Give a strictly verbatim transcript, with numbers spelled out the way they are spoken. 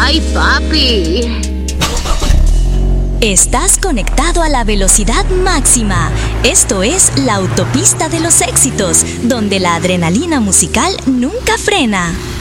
¡Ay, papi! Estás conectado a la velocidad máxima. Esto es la autopista de los éxitos, donde la adrenalina musical nunca frena.